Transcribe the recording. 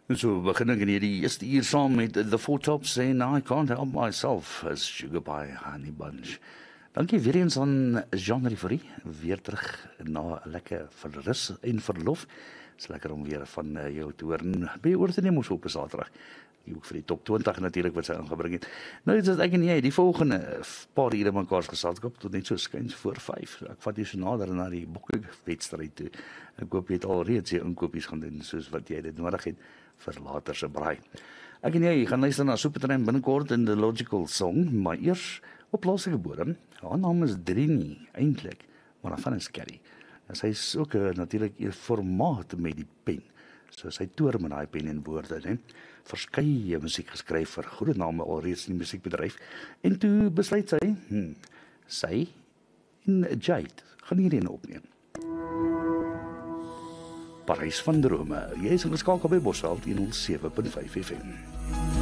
En so begin ek in hierdie eerste uur saam met The Four Tops en I Can't Help Myself as Sugar Pie Honey Bunch. Dankie weer eens aan Jean Riverie, weer terug na 'n lekker verrus en verlof. Is lekker om weer van jou te hoor en by jou oor te neem op 'n Saterdag. Ook vir die top 20 natuurlik wat sy aangebring het. Nou is dit ek en jy, die volgende paar ure mekaar se geselskap tot net so skuins voor 5. So ek vat jou so nader na die bokke-wedstryd toe. Ek hoop jy het al reeds jou inkopies gaan doen soos wat jy dit nodig het vir later se braai. Ek en jy gaan luister na Supertramp binnekort in The Logical Song, maar eers op plaaslike bodem. Haar naam is Drini eintlik, maar haar van is Carrie. En sy is ook natuurlik 'n formaat met die pen. So sy toer met daai pen en woorde, né? Verskeie musiek geskryf vir groot name alreeds in die musiekbedryf. En toe besluit sy en Jade gaan hierheen opneem. Parys van drome. Jy is ingeskakel by Bosveld 107.5 FM.